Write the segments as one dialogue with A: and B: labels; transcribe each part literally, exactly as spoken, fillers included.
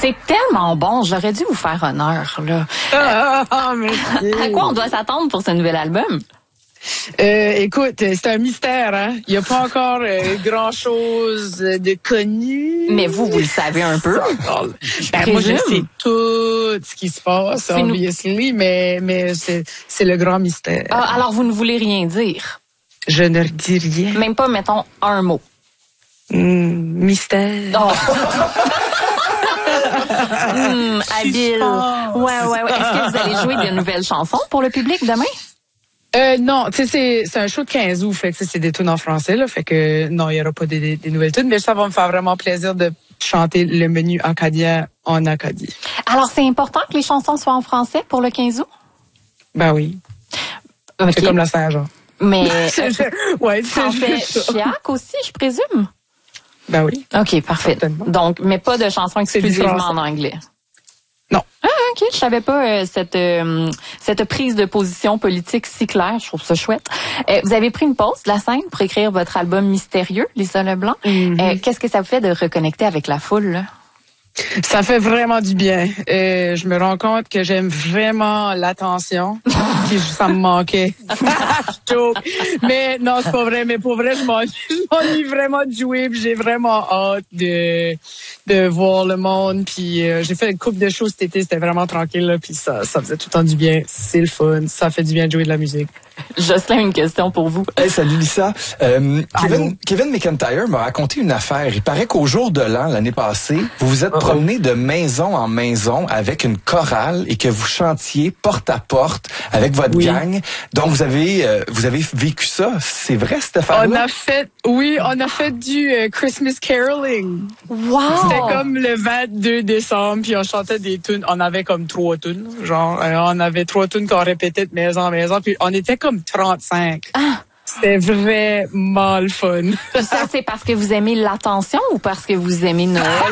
A: C'est tellement bon. J'aurais dû vous faire honneur, là.
B: Ah, ah, merci.
A: À quoi on doit s'attendre pour ce nouvel album?
B: Euh, écoute, c'est un mystère, hein. Il n'y a pas encore euh, grand-chose de connu.
A: Mais vous, vous le savez un peu.
B: Ben, moi, je sais tout ce qui se passe, obviously, mais, mais c'est, c'est le grand mystère.
A: Ah, alors, vous ne voulez rien dire?
B: Je ne dis rien.
A: Même pas, mettons, un mot.
B: Mmh, mystère.
A: Oh. mmh, habile. Ouais, ouais, ouais. Est-ce que vous allez jouer de nouvelles chansons pour le public demain?
B: Euh, non, tu sais, c'est, c'est un show de quinze août, fait que c'est des tunes en français, là, fait que non, il y aura pas des, des, des nouvelles tunes, mais ça va me faire vraiment plaisir de chanter le menu acadien en Acadie.
A: Alors, c'est important que les chansons soient en français pour le quinze août?
B: Ben oui.
A: Okay.
B: C'est comme la Saint-Jean.
A: Mais,
B: ouais, c'est
A: français chiac aussi, je présume?
B: Ben oui.
A: OK, parfait. Certainement. Donc, mais pas de chansons exclusivement en anglais?
B: Non.
A: Ah, OK. Je savais pas euh, cette euh, cette prise de position politique si claire. Je trouve ça chouette. Euh, vous avez pris une pause de la scène pour écrire votre album mystérieux, Lisa Leblanc. Mm-hmm. Euh, qu'est-ce que ça vous fait de reconnecter avec la foule, là?
B: Ça fait vraiment du bien. Euh, je me rends compte que j'aime vraiment l'attention. Puis ça me manquait. Mais non, c'est pas vrai. Mais pour vrai, je m'ennuie, je m'ennuie vraiment de jouer. Puis j'ai vraiment hâte de de voir le monde. Puis euh, j'ai fait une couple de shows cet été. C'était vraiment tranquille. Là, puis ça, ça faisait tout le temps du bien. C'est le fun. Ça fait du bien de jouer de la musique.
A: Jocelyn, une question pour vous.
C: Hey, salut Lisa. Euh, Kevin, Kevin McIntyre m'a raconté une affaire. Il paraît qu'au jour de l'an, l'année passée, vous vous êtes uh-huh. promené de maison en maison avec une chorale et que vous chantiez porte à porte avec votre oui. gang. Donc vous avez euh, vous avez vécu ça. C'est vrai cette affaire-là?
B: On a fait, oui, on a fait du euh, Christmas caroling.
A: Wow!
B: C'était comme le vingt-deux décembre, puis on chantait des tunes. On avait comme trois tunes, genre euh, on avait trois tunes qu'on répétait de maison en maison, puis on était comme trente-cinq.
A: Ah.
B: C'était vraiment le fun.
A: Ça, c'est parce que vous aimez l'attention ou parce que vous aimez Noël?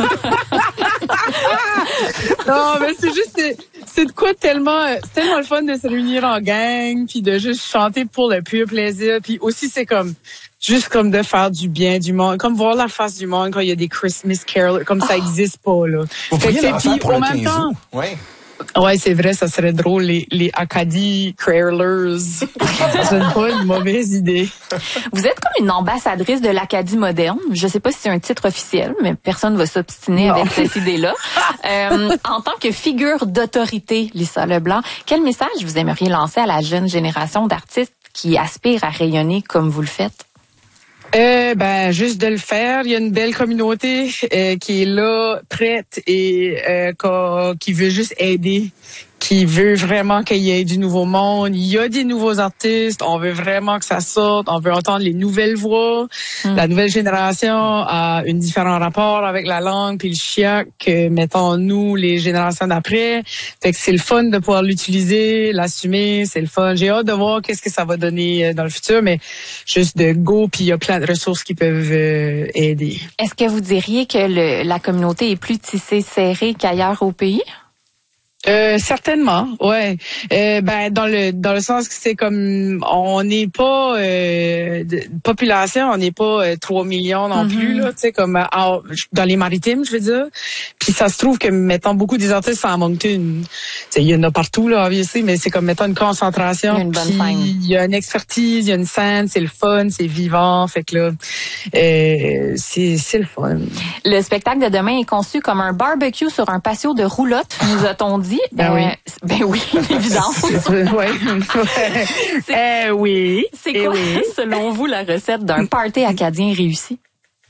B: Non, mais c'est juste, c'est, c'est de quoi tellement, c'est tellement le fun de se réunir en gang, puis de juste chanter pour le pur plaisir. Puis aussi, c'est comme, juste comme de faire du bien du monde, comme voir la face du monde quand il y a des Christmas carols, comme ça existe pas, là.
C: Vous pourriez l'en faire pour
B: en
C: le
B: même
C: quinze
B: temps,
C: août. Ouais.
B: Ouais, c'est vrai, ça serait drôle, les, les Acadie Carolers. C'est pas une mauvaise idée.
A: Vous êtes comme une ambassadrice de l'Acadie moderne. Je sais pas si c'est un titre officiel, mais personne va s'obstiner non. avec cette idée-là. Euh, en tant que figure d'autorité, Lisa Leblanc, quel message vous aimeriez lancer à la jeune génération d'artistes qui aspirent à rayonner comme vous le faites?
B: Euh, ben juste de le faire. Il y a une belle communauté euh, qui est là, prête et euh, qui veut juste aider, qui veut vraiment qu'il y ait du nouveau monde. Il y a des nouveaux artistes. On veut vraiment que ça sorte. On veut entendre les nouvelles voix. Mm. La nouvelle génération a un différent rapport avec la langue puis le chiac que mettons nous les générations d'après. Fait que c'est le fun de pouvoir l'utiliser, l'assumer. C'est le fun. J'ai hâte de voir qu'est-ce que ça va donner dans le futur, mais juste de go puis il y a plein de ressources qui peuvent euh, aider.
A: Est-ce que vous diriez que le, la communauté est plus tissée serrée qu'ailleurs au pays?
B: Euh, certainement, ouais. Euh, ben dans le dans le sens que c'est comme on n'est pas euh, de population, on n'est pas euh, trois millions non mm-hmm. plus là, tu sais comme en, dans les maritimes, je veux dire. Puis ça se trouve que mettons beaucoup des artistes en Moncton, il y en a partout là, obviously, mais c'est comme mettons une concentration.
A: Il y a une bonne scène.
B: Il y a une expertise, il y a une scène, c'est le fun, c'est vivant, fait que là, euh, c'est c'est le fun.
A: Le spectacle de demain est conçu comme un barbecue sur un patio de roulotte, nous a-t-on dit.
B: Ben
A: euh,
B: oui.
A: Ben oui, évidemment.
B: ouais. Eh oui.
A: C'est quoi,
B: oui.
A: selon vous, la recette d'un party acadien réussi?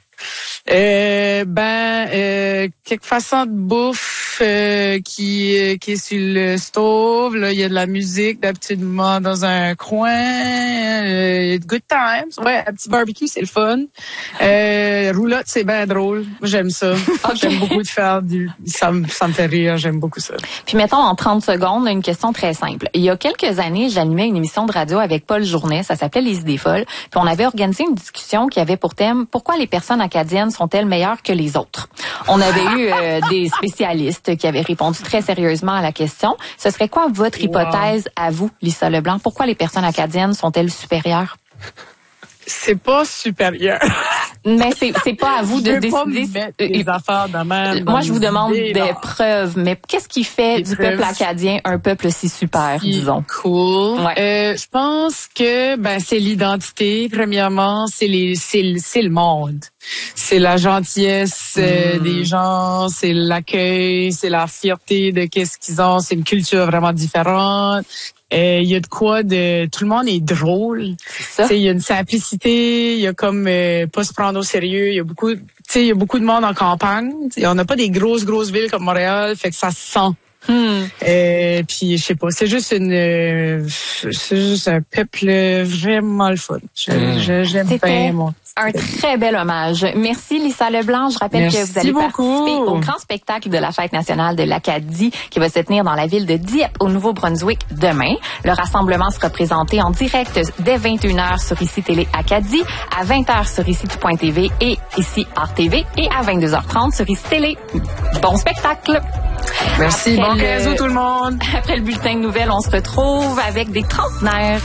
B: Euh, ben, euh, quelques façons de bouffe euh, qui euh, qui est sur le stove. Là, il y a de la musique d'habituellement dans un coin. Euh, good times. Ouais, un petit barbecue, c'est le fun. Euh, roulotte, c'est bien drôle. J'aime ça. Okay. J'aime beaucoup de faire du. Ça me ça me fait rire. J'aime beaucoup ça.
A: Puis mettons en trente secondes une question très simple. Il y a quelques années, j'animais une émission de radio avec Paul Journet. Ça s'appelait Les Idées folles. Puis on avait organisé une discussion qui avait pour thème pourquoi les personnes acadiennes sont-elles meilleures que les autres? On avait eu euh, des spécialistes qui avaient répondu très sérieusement à la question. Ce serait quoi votre hypothèse wow. à vous, Lisa Leblanc? Pourquoi les personnes acadiennes sont-elles supérieures?
B: c'est pas supérieur.
A: Mais c'est c'est pas à vous
B: je
A: de
B: veux
A: décider.
B: Pas me mettre des affaires de même.
A: Moi, je vous demande
B: idées,
A: des
B: là.
A: preuves. Mais qu'est-ce qui fait
B: Des
A: du
B: preuves.
A: peuple acadien un peuple si super,
B: Puis,
A: disons?
B: Cool.
A: Ouais.
B: Euh, je pense que ben c'est l'identité. Premièrement, c'est les c'est le- c'est le monde. C'est la gentillesse euh,
A: Mm.
B: des gens, c'est l'accueil, c'est la fierté de qu'est-ce qu'ils ont. C'est une culture vraiment différente. Il y a de quoi de tout le monde est drôle.
A: C'est ça.
B: Il y a une simplicité, il y a comme euh, pas se prendre au sérieux. Il y a beaucoup, tu sais, il y a beaucoup de monde en campagne. T'sais, on n'a pas des grosses grosses villes comme Montréal, fait que ça se sent.
A: Hmm.
B: Euh, puis je sais pas, c'est juste une, euh, c'est juste un peuple vraiment le fun. Je,
A: Hmm.
B: je- j'aime
A: C'était
B: bien mon.
A: Un très bel hommage. Merci Lisa Leblanc. Je rappelle
B: Merci
A: que vous allez
B: beaucoup.
A: participer au grand spectacle de la Fête nationale de l'Acadie qui va se tenir dans la ville de Dieppe au Nouveau-Brunswick demain. Le rassemblement sera présenté en direct dès vingt et une heures sur Ici Télé Acadie, à vingt heures sur ici tout point t v et Ici Art T V et à vingt-deux heures trente sur Ici Télé. Bon spectacle!
B: Merci,
A: Après
B: bon
A: le-
B: quinze août tout le monde.
A: Après le bulletin de nouvelles, on se retrouve avec des trentenaires.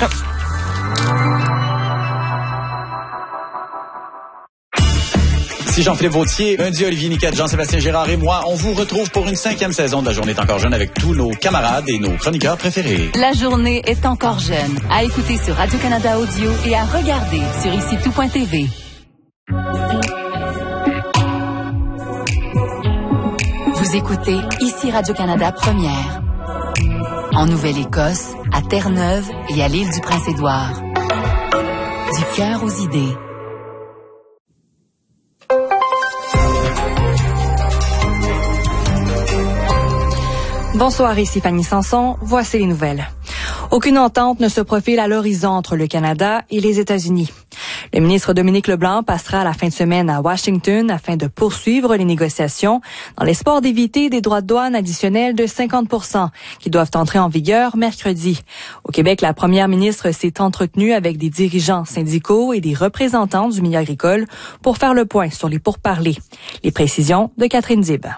D: Ici Jean-Philippe Vautier, lundi Olivier Niquette, Jean-Sébastien Gérard et moi, on vous retrouve pour une cinquième saison de La Journée est encore jeune avec tous nos camarades et nos chroniqueurs préférés.
E: La journée est encore jeune. À écouter sur Radio-Canada Audio et à regarder sur ici tout point t v. Vous écoutez Ici Radio-Canada Première. En Nouvelle-Écosse, à Terre-Neuve et à l'île du Prince-Édouard. Du cœur aux idées.
F: Bonsoir, ici Fanny Sanson. Voici les nouvelles. Aucune entente ne se profile à l'horizon entre le Canada et les États-Unis. Le ministre Dominique Leblanc passera la fin de semaine à Washington afin de poursuivre les négociations dans l'espoir d'éviter des droits de douane additionnels de cinquante pour cent qui doivent entrer en vigueur mercredi. Au Québec, la première ministre s'est entretenue avec des dirigeants syndicaux et des représentants du milieu agricole pour faire le point sur les pourparlers. Les précisions de Catherine Zib.